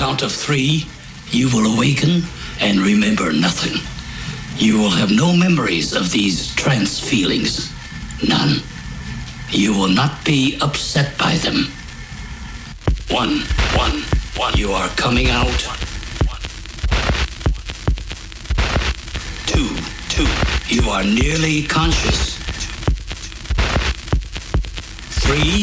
count of 3, you will awaken and remember nothing. You will have no memories of these trance feelings. None. You will not be upset by them. 1, 1, 1. You are coming out. 2, 2. You are nearly conscious. 3,